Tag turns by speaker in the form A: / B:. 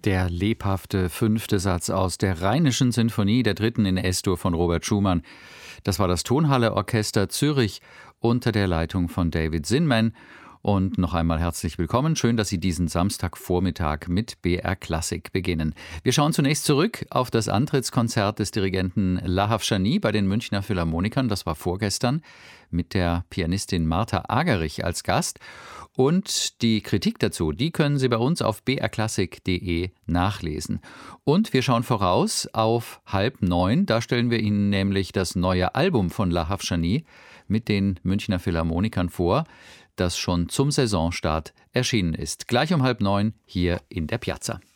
A: Der lebhafte 5. Satz aus der Rheinischen Sinfonie der 3. in S-Dur von Robert Schumann. Das war das Tonhalle Orchester Zürich unter der Leitung von David Zinman. Und noch einmal herzlich willkommen. Schön, dass Sie diesen Samstagvormittag mit BR Klassik beginnen. Wir schauen zunächst zurück auf das Antrittskonzert des Dirigenten Lahav Shani bei den Münchner Philharmonikern. Das war vorgestern mit der Pianistin Martha Agerich als Gast. Und die Kritik dazu, die können Sie bei uns auf brklassik.de nachlesen. Und wir schauen voraus auf 8:30. Da stellen wir Ihnen nämlich das neue Album von Lahav Shani mit den Münchner Philharmonikern vor, das schon zum Saisonstart erschienen ist. Gleich um 8:30 hier in der Piazza.